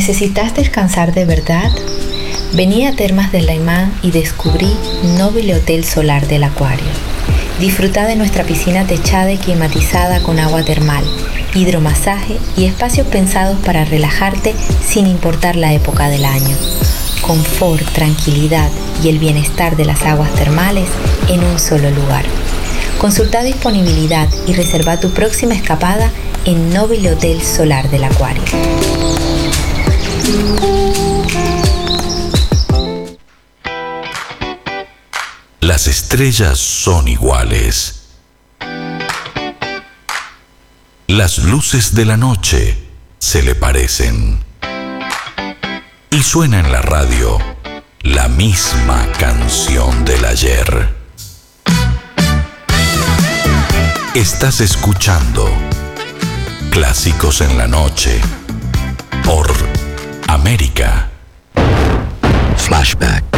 ¿Necesitas descansar de verdad? Vení a Termas del Laimán y descubrí Nobile Hotel Solar del Acuario. Disfruta de nuestra piscina techada y climatizada con agua termal, hidromasaje y espacios pensados para relajarte sin importar la época del año. Confort, tranquilidad y el bienestar de las aguas termales en un solo lugar. Consulta disponibilidad y reserva tu próxima escapada en Nobile Hotel Solar del Acuario. Las estrellas son iguales. Las luces de la noche se le parecen. Y suena en la radio la misma canción del ayer. Estás escuchando Clásicos en la Noche por América. Flashback.